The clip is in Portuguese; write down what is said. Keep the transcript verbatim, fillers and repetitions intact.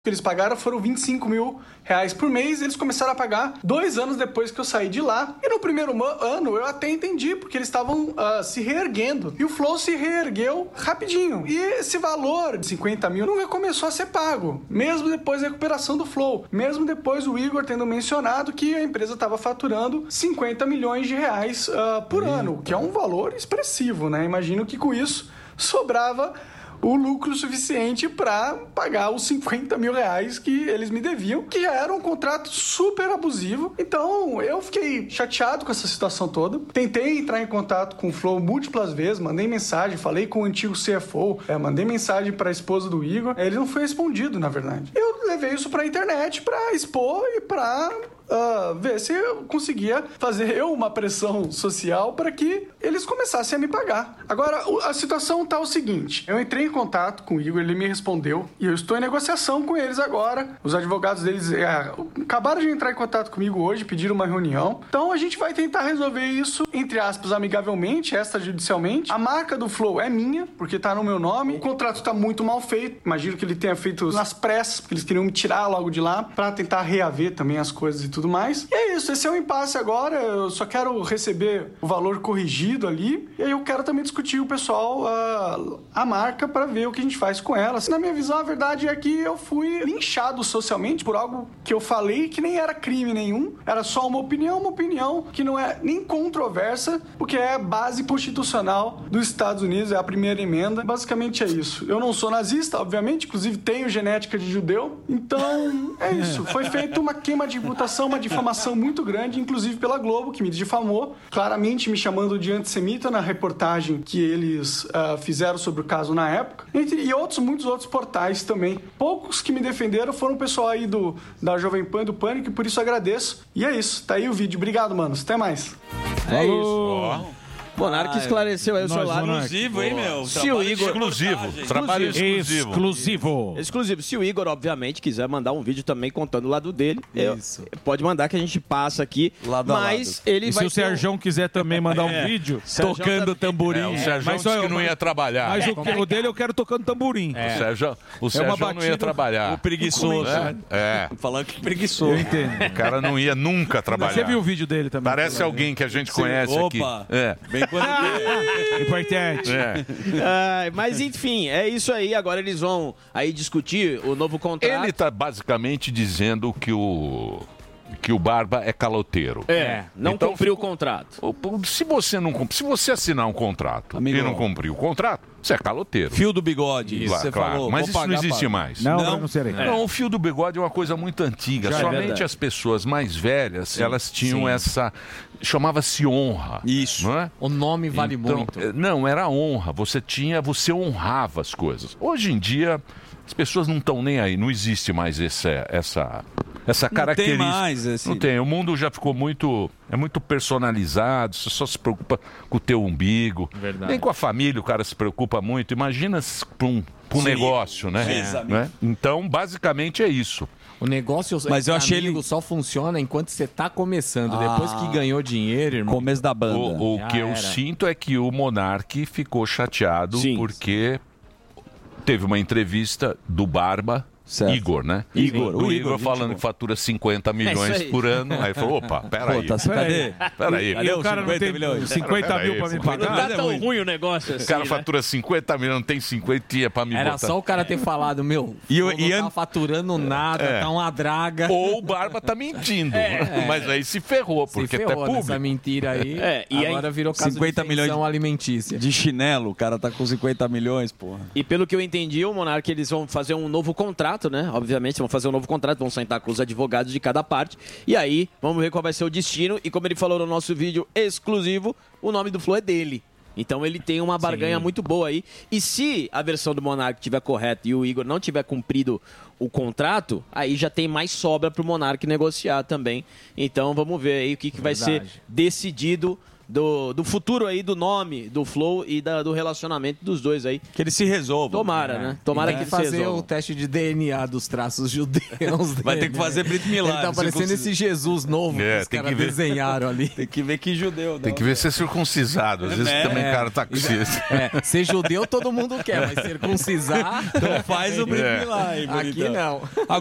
que eles pagaram foram vinte e cinco mil reais por mês. Eles começaram a pagar dois anos depois que eu saí de lá. E no primeiro ano eu até entendi, porque eles estavam uh, se reerguendo. E o Flow se reergueu rapidinho. E esse valor de cinquenta mil nunca começou a ser pago, mesmo depois da recuperação do Flow. Mesmo depois o Igor tendo mencionado que a empresa estava faturando cinquenta milhões de reais uh, por hum. ano, que é um valor expressivo, né? Imagino que com isso sobrava o lucro suficiente para pagar os cinquenta mil reais que eles me deviam, que já era um contrato super abusivo. Então, eu fiquei chateado com essa situação toda. Tentei entrar em contato com o Flow múltiplas vezes, mandei mensagem, falei com o antigo C F O, é, mandei mensagem para a esposa do Igor. Ele não foi respondido, na verdade. Eu levei isso para a internet para expor e para Uh, ver se eu conseguia fazer eu uma pressão social para que eles começassem a me pagar. Agora, a situação tá o seguinte: eu entrei em contato com o Igor, ele me respondeu e eu estou em negociação com eles agora. Os advogados deles é, acabaram de entrar em contato comigo hoje, pediram uma reunião. Então a gente vai tentar resolver isso, entre aspas, amigavelmente, extrajudicialmente. A marca do Flow é minha, porque tá no meu nome. O contrato tá muito mal feito. Imagino que ele tenha feito nas pressas, porque eles queriam me tirar logo de lá para tentar reaver também as coisas e tudo mais. E é isso, esse é um impasse agora. Eu só quero receber o valor corrigido ali. E aí eu quero também discutir o pessoal, a, a marca, para ver o que a gente faz com ela. Na minha visão, a verdade é que eu fui linchado socialmente por algo que eu falei que nem era crime nenhum. Era só uma opinião, uma opinião que não é nem controversa, porque é base constitucional dos Estados Unidos, é a primeira emenda. Basicamente é isso. Eu não sou nazista, obviamente, inclusive tenho genética de judeu. Então, é isso. Foi feita uma queima de reputação, uma difamação muito grande, inclusive pela Globo, que me difamou, claramente me chamando de antissemita na reportagem que eles uh, fizeram sobre o caso na época, entre, e outros, muitos outros portais também. Poucos que me defenderam foram o pessoal aí do, da Jovem Pan e do Pânico, e por isso agradeço. E é isso, tá aí o vídeo. Obrigado, manos. Até mais. É isso. Oh. Monark esclareceu aí o seu lado. Exclusivo, hein, meu? Se o Igor... Exclusivo. Trabalho exclusivo. Exclusivo. Exclusivo. Se o Igor, obviamente, quiser mandar um vídeo também contando o lado dele, Isso. Eu, pode mandar que a gente passa aqui. Lado mas lado. Ele e vai se o Serjão um... quiser também mandar é. um vídeo tocando tamborim. É, o Serjão disse que não ia trabalhar. Mas é. o, o dele eu quero tocando tamborim. É. O Serjão, o Serjão é não ia trabalhar. O preguiçoso. É. é. Falando que preguiçoso. Eu entendo. O cara não ia nunca trabalhar. Você viu o vídeo dele também? Parece alguém que a gente conhece Opa. aqui. Opa. É. Bem quando... Importante. É. Ah, mas enfim, é isso aí. Agora eles vão aí discutir o novo contrato. Ele está basicamente dizendo que o que o Barba é caloteiro. É, não então, cumpriu o contrato. Se você não se você assinar um contrato Amigo. e não cumprir o contrato, você é caloteiro. Fio do bigode. Isso, você claro. Falou. Mas isso não existe para... mais. Não, não, não serei. É. Não, o fio do bigode é uma coisa muito antiga. Já Somente é as pessoas mais velhas, Sim. elas tinham Sim. essa... Chamava-se honra. Isso. Não é? O nome vale então, muito. Não, era honra. Você tinha, você honrava as coisas. Hoje em dia, as pessoas não estão nem aí. Não existe mais essa, essa, essa característica. Não tem mais esse... Não tem. O mundo já ficou muito... É muito personalizado. Você só se preocupa com o teu umbigo. Verdade. Nem com a família o cara se preocupa muito. Imagina para um, um negócio, né? É. né? Então, basicamente é isso. O negócio Mas eu achei amigo ele... só funciona enquanto você tá começando. Ah. Depois que ganhou dinheiro, irmão. Começo da banda. O, o que eu era. sinto é que o Monark ficou chateado Sim. porque teve uma entrevista do Barba. Certo. Igor, né? Igor, o o Igor Igor falando que fatura cinquenta milhões é por ano. Aí falou, opa, peraí. Tá, cadê? Peraí. E o cara não tem milhões? cinquenta mil pra me pagar? Não tá tão ruim o negócio assim, O cara né? fatura cinquenta milhões, não tem cinquenta pra me Era botar. só o cara ter falado, meu, E eu- não e tá an- faturando nada, É. tá uma draga. Ou o Barba tá mentindo. Mas aí se ferrou, Se porque ferrou é público. nessa mentira aí. É, e agora aí, virou caso cinquenta de milhões pensão de- alimentícia. De chinelo, o cara tá com cinquenta milhões, porra. E pelo que eu entendi, o Monark, eles vão fazer um novo contrato, né? Obviamente, vão fazer um novo contrato, vão sentar com os advogados de cada parte. E aí, vamos ver qual vai ser o destino. E como ele falou no nosso vídeo exclusivo, o nome do Flow é dele. Então ele tem uma barganha Sim. muito boa aí. E se a versão do Monark estiver correta e o Igor não tiver cumprido o contrato, aí já tem mais sobra pro Monark negociar também. Então vamos ver aí o que, que vai ser Verdade. decidido do, do futuro aí, do nome do Flow e da, do relacionamento dos dois aí. Que eles se resolvam. Tomara, né? Tomara Tem que que eles se fazer resolvam. o teste de D N A dos traços judeus. Vai ter dele, que fazer né? Brit Milá. Ele tá parecendo circuncis- esse Jesus novo É, que os tem caras que ver. desenharam ali. Tem que ver que judeu. Tem que ver se é circuncisado. Às vezes É. também o cara tá com isso. É, ser judeu todo mundo quer, mas circuncisar... Então faz o Brit É. Milá aí, Aqui bonitão. não.